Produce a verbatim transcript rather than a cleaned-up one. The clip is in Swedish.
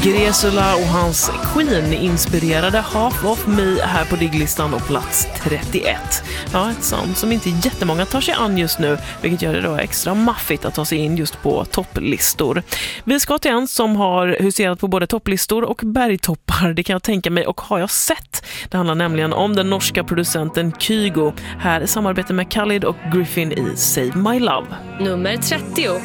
Gresula och hans Queen-inspirerade Half of Me här på Digglistan och plats trettioett. Ja, ett sound som inte jättemånga tar sig an just nu, vilket gör det då extra maffigt att ta sig in just på topplistor. Vi ska till en som har huserat på både topplistor och bergtoppar, det kan jag tänka mig, och har jag sett. Det handlar nämligen om den norska producenten Kygo. Här är samarbete med Khalid och Griffin i Save My Love. Nummer trettio.